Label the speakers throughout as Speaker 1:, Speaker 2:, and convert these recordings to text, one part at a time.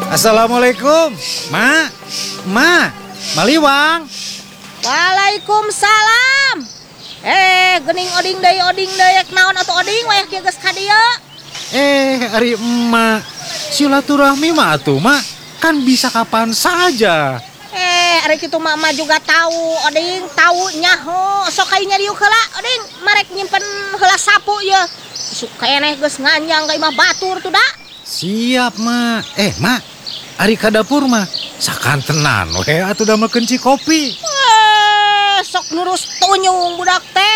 Speaker 1: Assalamualaikum, Ma, Maliwang.
Speaker 2: Waalaikumsalam. Gening oding deui naon atuh oding wayah kieu geus ka dieu.
Speaker 1: Ari emak, silaturahmi mah atuh, Mak. Kan bisa kapan saja.
Speaker 2: Ari kitu mama juga tahu, oding tahu nyaho. Sok kai nyariuk heula, oding marek nyimpen heula sapu ieu. Suka eneh geus nganjang ka imah batur tuh da.
Speaker 1: Siap, Mak. Mak, ari ka dapur mah sakantenan we atuh damelkeun ci kopi.
Speaker 2: Sok nurus tunyung budak teh.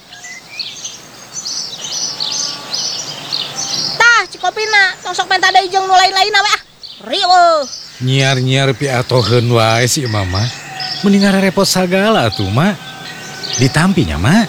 Speaker 2: Tah cikopina tong sok menta deui jeung nu lain-lainna we ah. Riweuh.
Speaker 1: Nyiar-nyiar piatoheun wae si Mama. Mending repot sagala atuh, Mak. Ditampinya, Mak.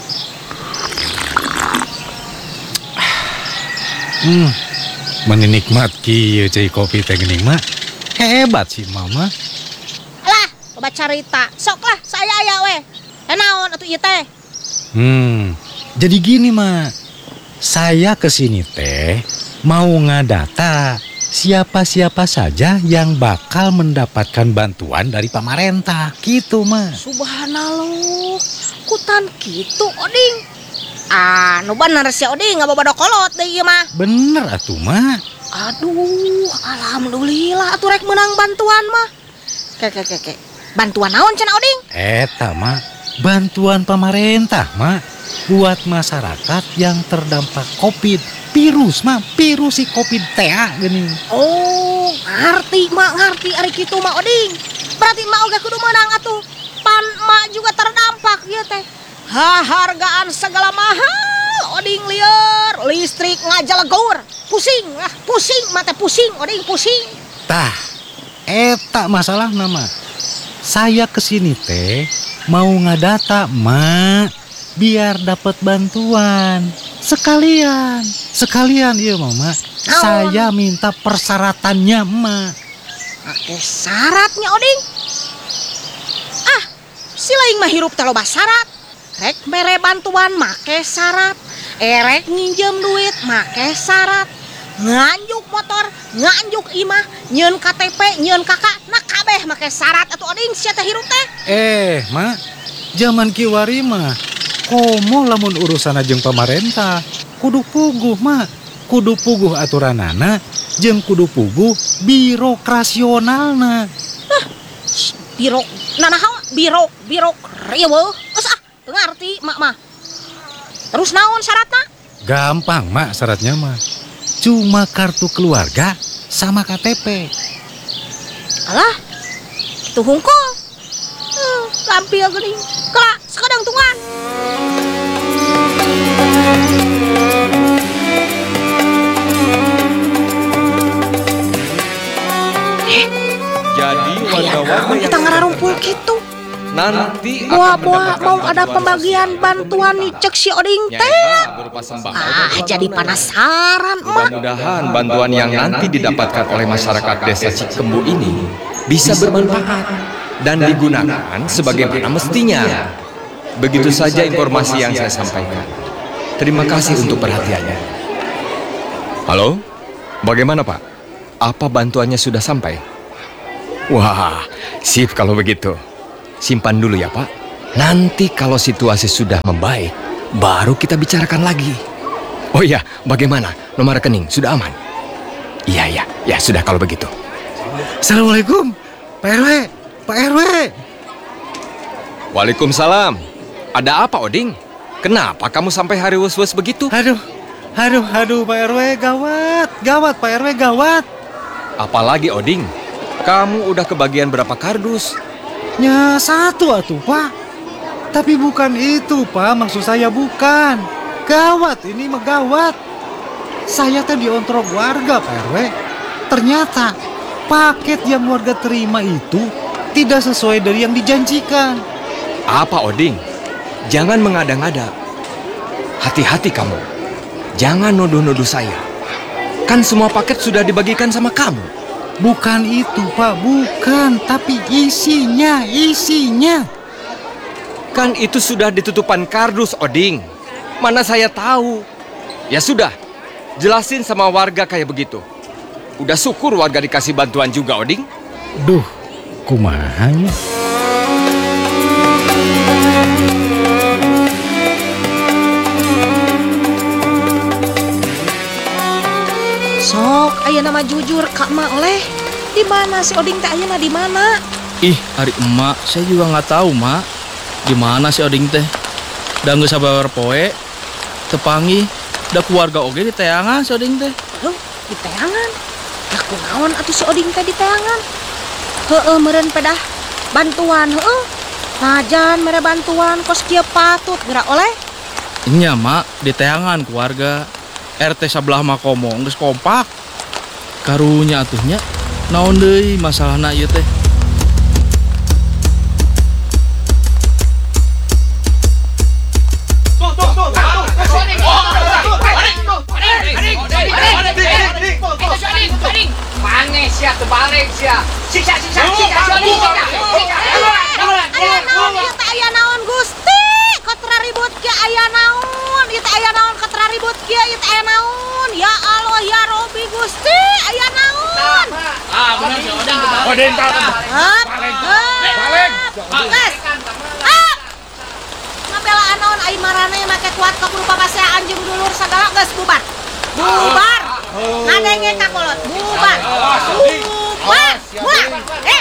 Speaker 1: Menikmat kieu cai kopi teh geuning, Mak. Hebat sih Mama.
Speaker 2: Alah, loba carita. Sok lah saya aya we. Naon atuh ieu teh?
Speaker 1: Jadi gini, Mak. Saya kesini teh mau ngadata siapa-siapa saja yang bakal mendapatkan bantuan dari pamarentah. Gitu, Mak.
Speaker 2: Subhanallah. Kutan kitu, oding. Nu bener si oding ngabobodo kolot deui ieu mah.
Speaker 1: Bener atuh, Mak.
Speaker 2: Aduh, alhamdulillah atuh rek menang bantuan mah. Ke. Bantuan naon cenah oding?
Speaker 1: Eta, Mak. Bantuan pamarentah, Mak. Buat masyarakat yang terdampak COVID. Virus, Mak. Virus si COVID teh geuning.
Speaker 2: Oh, ngarti ari kitu mah oding. Berarti mak oge kudu menang atuh. Pan mak juga terdampak ieu teh. Hargaan segala mahal, oding lieur, listrik ngajalegur. Pusing mata pusing, oding pusing.
Speaker 1: Tah, eta masalah nama. Saya kesini teh mau ngadata, Mak, biar dapat bantuan. Sekalian iya, Mama. Saya minta persyaratannya, Mak.
Speaker 2: Oke, syaratnya, oding. Si laing mah hirup teh loba syarat. Rek mere bantuan make syarat. Rek nginjem duit make syarat. Nganjuk motor, nganjuk imah, nyieun KTP, nyieun kakak, nah kabeh make syarat atuh oding sia teh hirup teh.
Speaker 1: Mak, zaman kiwari mah komo lamun urusan jeung pamarentah, kudu puguh, Mak. Kudu puguh aturanana jeung kudu puguh birokrasionalna.
Speaker 2: Biro riweuh. Geus teu ngarti mak mah. Terus naon syaratna?
Speaker 1: Gampang, Mak, syaratnya mah. Cuma kartu keluarga sama KTP.
Speaker 2: Alah, itu hungkul. Lampil geuning. Kela sakadang tungan.
Speaker 3: Jadi warga-warga yang
Speaker 2: kita ngararumpul gitu.
Speaker 3: nanti
Speaker 2: Buah-buah mau ada pembagian bantuan nih cek si oding teh.
Speaker 3: berupa sembako.
Speaker 2: Jadi penasaran mah.
Speaker 3: Mudah-mudahan bantuan yang nanti didapatkan oleh masyarakat desa Cikembu ini bisa bermanfaat dan digunakan sebagaimana mestinya. Begitu saja informasi yang saya sampaikan. Terima kasih untuk perhatiannya. Halo, bagaimana Pak? Apa bantuannya sudah sampai? Wah, sip kalau begitu. Simpan dulu ya Pak. Nanti kalau situasi sudah membaik, baru kita bicarakan lagi. Oh iya, bagaimana? Nomor rekening sudah aman? Iya, ya sudah kalau begitu.
Speaker 1: Assalamualaikum, Pak RW, Pak RW.
Speaker 3: Waalaikumsalam. Ada apa, Oding? Kenapa kamu sampai hari wes-wes begitu?
Speaker 1: Aduh, Pak RW, gawat, Pak RW, gawat.
Speaker 3: Apalagi, Oding? Kamu udah kebagian berapa kardus?
Speaker 1: Ya satu atuh, Pak. Tapi bukan itu, Pak. Maksud saya bukan. Gawat, ini mah gawat. Saya teh diontrok warga, Pak RW. Ternyata paket yang warga terima itu tidak sesuai dari yang dijanjikan.
Speaker 3: Apa, Oding? Jangan mengada-ngada. Hati-hati kamu. Jangan nuduh-nuduh saya. Kan semua paket sudah dibagikan sama kamu.
Speaker 1: Bukan itu, Pak. Bukan. Tapi isinya.
Speaker 3: Kan itu sudah ditutupan kardus, Oding. Mana saya tahu. Ya sudah. Jelasin sama warga kayak begitu. Udah syukur warga dikasih bantuan juga, Oding.
Speaker 1: Duh, kumahanya.
Speaker 2: Sok, aya nama jujur Kak Ma oleh. Di mana si Oding teh ayeuna di mana?
Speaker 4: Ih, hari emak, saya juga nggak tahu, Mak. Di mana si Oding teh? Da geus sabar poe, tepangi, da keluarga oge di teangan si Oding teh.
Speaker 2: Loh, di teangan. Lah kunaon atuh si Oding teh di teangan? Heueuh meureun pedah bantuan heueuh. Najan mere bantuan kos kieu patut geura oleh.
Speaker 4: Nya, Mak, di teangan keluarga. RT sabelah Makomo geus kompak. Karunya atuhnya, naon deui masalahna ieu teh?
Speaker 2: Aya naon Gusti? Kotra ribut kieu aya naon? Ieu teh aya naon kotra ribut kieu? Ieu teh aya naon? Ya Allah ya Robi Gusti, aya naon?
Speaker 4: Bener si Oding.
Speaker 3: Oding
Speaker 2: Balik. Gas. Ngabelaan naon ai marane make kuat ka kudu papasea anjeung dulur sagala geus bubar. Bubar. Ngadenge ka kolot. Bubar. Bubar.